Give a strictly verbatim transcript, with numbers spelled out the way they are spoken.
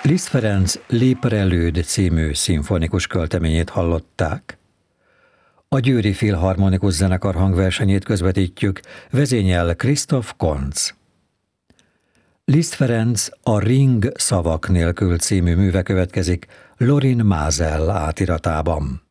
Liszt Ferenc Le Prélude című szimfonikus költeményét hallották. A Győri Filharmonikus Zenekar hangversenyét közvetítjük, vezényel Christoph Konz. Liszt Ferenc A Ring szavak nélkül című műve következik Lorin Maazel átiratában.